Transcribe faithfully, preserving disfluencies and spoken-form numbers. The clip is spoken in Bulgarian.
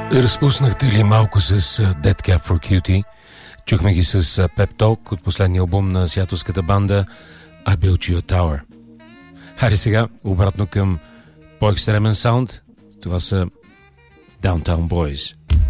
Разпуснахте ли малко с Dead Cap for Cutie? Чухме ги с Pep Talk от последния албум на сиатлската банда I Built You a Tower. Хайде сега обратно към по-екстремен саунд. Това са Downtown Boys.